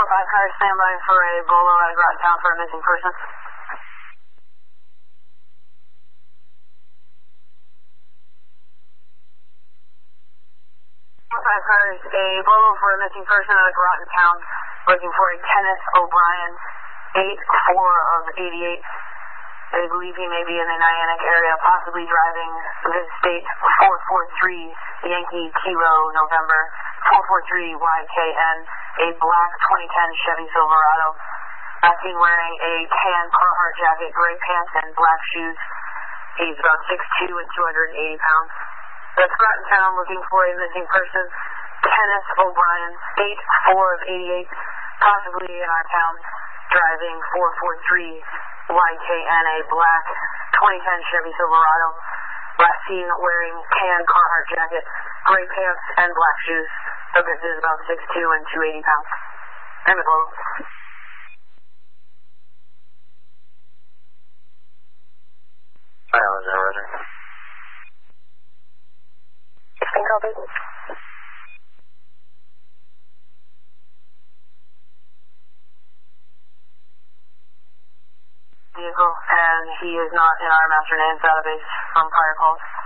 car, standby for a bolo out of Groton Town for a missing person. 5 cars, a bolo for a missing person out of Groton Town, looking for a Kenneth O'Brien, 8-4 of 88. I believe he may be in the Niantic area, possibly driving the state 443 Yankee Kilo November 443 YKN, a black 2010 Chevy Silverado. Seen wearing a tan Carhartt jacket, gray pants, and black shoes. He's about 6'2" and 280 pounds. That's Groton Town looking for a missing person, Kenneth O'Brien, 8-4 of 88, possibly in our town, driving 443 YKN, a black 2010 Chevy Silverado. Last seen wearing tan Carhartt jacket, gray pants, and black shoes. Subject is about 6'2" and 280 pounds. And the blow. Island, Roger. 16 copy. Vehicle, and he is not in our master names database from prior calls.